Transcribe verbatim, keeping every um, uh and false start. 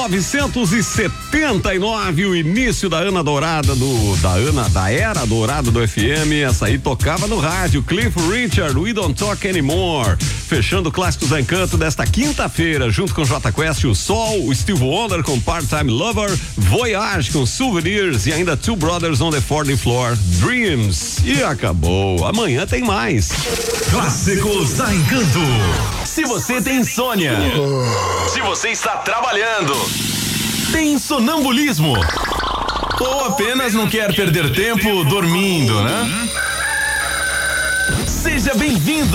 novecentos e setenta e nove, o início da Ana Dourada do da Ana da era dourada do F M. Essa aí tocava no rádio. Cliff Richard, We Don't Talk Anymore. Fechando Clássicos da Encanto desta quinta-feira, junto com J Quest, o Sol, o Steve Wonder com Part-Time Lover, Voyage com Souvenirs e ainda Two Brothers on the forty Floor, Dreams. E acabou. Amanhã tem mais. Clássicos da Encanto. Se você tem insônia, se você está trabalhando, tem sonambulismo ou apenas não quer perder tempo dormindo, né? Seja bem-vindo